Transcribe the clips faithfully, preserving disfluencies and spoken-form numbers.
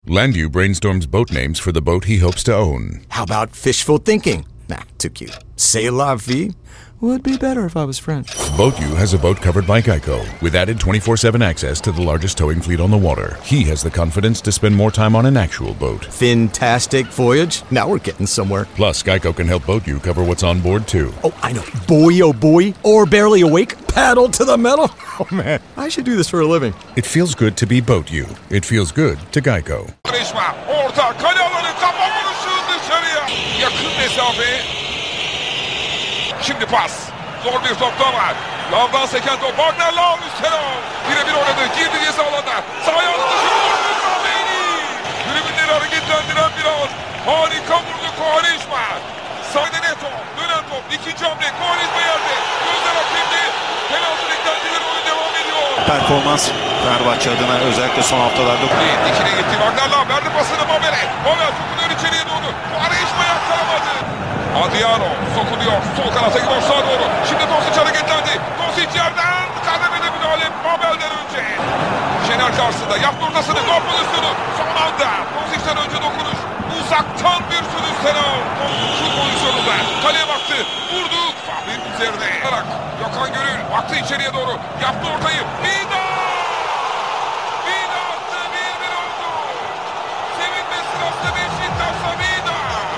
Landu brainstorms boat names for the boat he hopes to own. How about fishful thinking? Nah, too cute. C'est la vie would be better if I was French. BoatU has a boat covered by Geico with added twenty-four seven access to the largest towing fleet on the water. He has the confidence to spend more time on an actual boat. Fantastic voyage. Now we're getting somewhere. Plus, Geico can help BoatU cover what's on board too. Oh, I know. Boy, oh boy. Or barely awake. Paddle to the metal. Oh man, I should do this for a living. It feels good to be BoatU. It feels good to Geico. Orta kale alanı kafa vuruşu dışarıya. Yakın mesafe. Şimdi pas. Zor bir topta var. Lavdan seken top. Wagner Lav üstüne. Birebir oynadı. Girdi ceza alanına. Sağ ayağını dışarı vurdu. Kameni. Tribünleri hareketlendiren bir an. Harika vurdu Quaresma. Sağda Neto. Dönen top. İkinci hamle. Quaresma yerde. Gözler hakemde. Penaltı beklentileri oyun devam ediyor. Performans Fenerbahçe adına özellikle son haftalarda. İkine gitti. Wagner Lav verdi pasını Mabel'e. Mabel sokuluyor içeriye doğru. Quaresma yakkalamadı. Adriano sokuluyor. Sol kanata gidiyor sağa doğru. Şimdi Dosic hareketlendi. Dosic yerden kademede müdahale Mabel'den önce. Şener karşısında yaptı ortasını. Gol pozisyonu. Son anda Dosic'ten önce dokunuş. Uzaktan bir sürü selam. Şut pozisyonunda. Kaleye baktı. Vurdu. Fahri'nin üzerine. Gökhan Gönül baktı içeriye doğru. Yaptı ortayı. Vida! Vida attı. bir bir oldu. Sevinme sırasında Beşiktaş'ta Vida.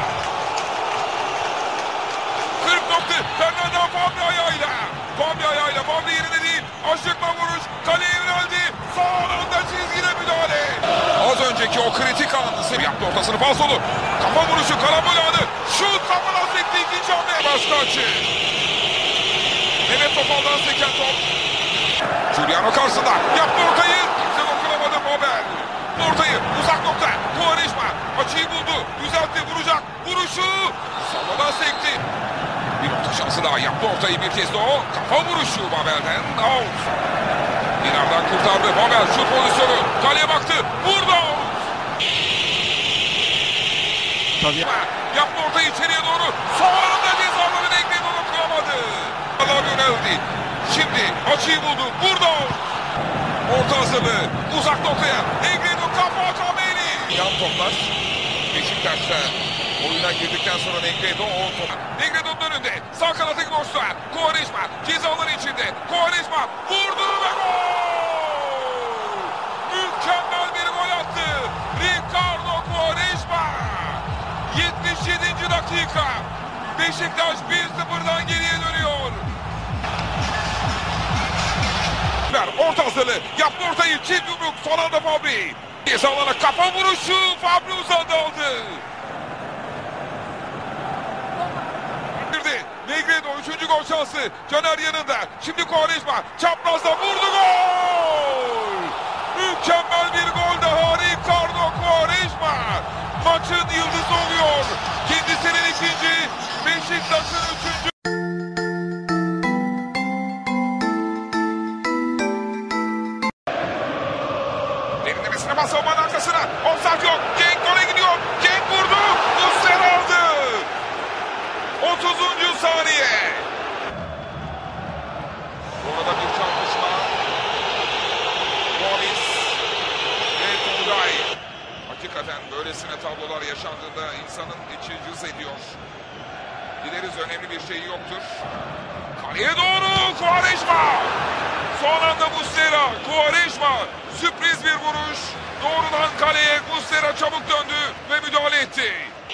kırk nokta. Fernando Fabri ayağıyla. Fabri ayağıyla. Fabri yerine değil. Aşıkma vuruş. Kaleye yöneldi. Sağ alanda çizgide müdahale. Az önceki o kritik anı Semih yaptı ortasını. Falsolu. Kafa vuruşu. Karambol anı. Şut kafadan sekti. İkinci hamle. Baştaçı. Mehmet Topal'dan seken top. Giuliano karşısında. Yaptı ortayı. Kimse dokunamadı Mabel. Ortayı. Uzak nokta. Quaresma. Açıyı buldu. Düzeltti. Vuracak. Vuruşu. Sağdan sekti. Bir nokta şansı daha. Yaptı ortayı bir kez de o. Kafa vuruşu Mabel'den. Out. İleriden kurtardı. Mabel şut pozisyonu. Kaleye baktı. Vurdu. Tabii. Yaptı ortayı içeriye doğru. Sonunda cezaları ekledi. Onu kıramadı. Allah yöneldi. Şimdi açıyı buldu. Vurdu. Orta hazırlığı. Uzak noktaya. Negredo kafa Kameni. Yan toplar. Beşiktaş'ta oyuna girdikten sonra Negredo o top. Negredo'nun önünde. Sağ kanatı boşluğa. Quaresma. Cezaları içinde. Quaresma vurdu ve gol. Mükemmel bir gol attı. Ricardo Quaresma. yetmiş yedinci dakika. Beşiktaş bir sıfırdan geriye dönüyor. Orta hazırlığı. Yaptı ortayı. Çift yumruk. Son anda Fabri. Cezalara kafa vuruşu. Fabri uzadı aldı. Negredo üçüncü gol şansı. Caner yanında. Şimdi Quaresma. Çaprazda vurdu gol. Mükemmel bir gol daha. Ricardo Quaresma. Maçın yıldızı oluyor. Kendisinin ikinci. Beşiktaş'ın üçüncü. Derinlemesine bas savunmanın arkasına. Offside yok. Cenk gole gidiyor. Cenk vurdu. Muslera aldı. otuzuncu saniye. Orada bir çarpışma. Gomis ve Turgay. Hakikaten böylesine tablolar yaşandığında insanın içi cız ediyor. Dileriz önemli bir şey yoktur. Kaleye doğru Quaresma. Son anda Muslera. Quaresma. Sürpriz bir vuruş. Doğrudan kaleye Muslera çabuk döndü ve müdahale etti.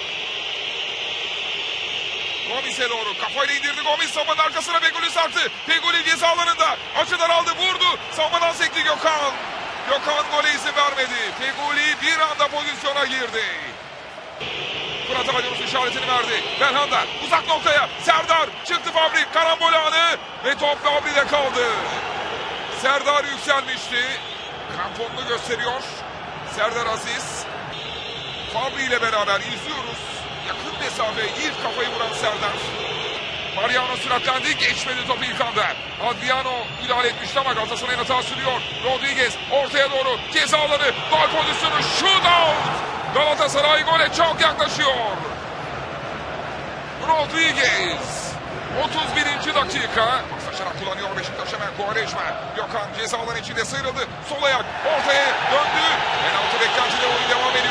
Gomis'e doğru kafayla indirdi. Gomis savunmanın arkasına Feguli sarktı. Feguli ceza alanında. Açıdan aldı. Vurdu. Savunmadan sekti Gökhan. Gökhan gole izin vermedi. Feguli bir anda pozisyona girdi. Fırat Aydınus işaretini verdi. Belhanda uzak noktaya. Serdar çıktı Fabri. Karambol anı ve top Fabri'de kaldı. Serdar yükselmişti. Kramponunu gösteriyor. Serdar Aziz. Fabri ile beraber izliyoruz. Yakın mesafe ilk kafayı vuran Serdar. Mariano süratlendi. Geçmedi topu ilk anda. Adriano müdahale etmişti ama Galatasaray'ın hata sürüyor. Rodriguez ortaya doğru. Ceza alanı. Gol pozisyonu. Shootout. Galatasaray gole çok yaklaşıyor. Rodriguez. otuz birinci dakika. Şaşarak kullanıyor Beşiktaş hemen. Quaresma. Gökhan ceza alanı içinde sıyrıldı. Sol ayak ortaya döndü. Penaltı beklentileri oyun devam ediyor.